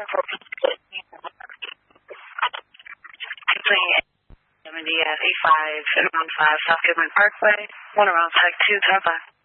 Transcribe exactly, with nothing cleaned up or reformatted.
seventy at eight five and one five South Goodman Parkway, one around Sec two, ten five.